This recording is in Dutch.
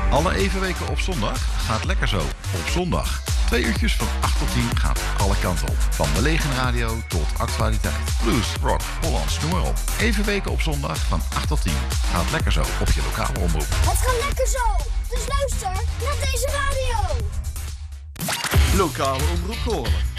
Alle evenweken op zondag gaat lekker zo. Op zondag. 2 uurtjes van 8 tot 10 gaat alle kanten op. Van belegen radio tot actualiteit. Blues, rock, Hollands, noem maar op. Evenweken op zondag van 8 tot 10 gaat lekker zo op je lokale omroep. Het gaat lekker zo. Dus luister naar deze radio. Lokale omroep Goorlen.